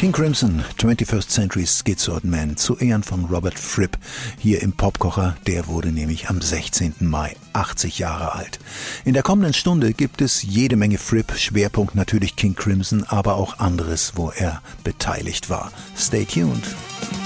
King Crimson, 21st Century Schizoid Man, zu Ehren von Robert Fripp, hier im Popkocher. Der wurde nämlich am 16. Mai 80 Jahre alt. In der kommenden Stunde gibt es jede Menge Fripp, Schwerpunkt natürlich King Crimson, aber auch anderes, wo er beteiligt war. Stay tuned.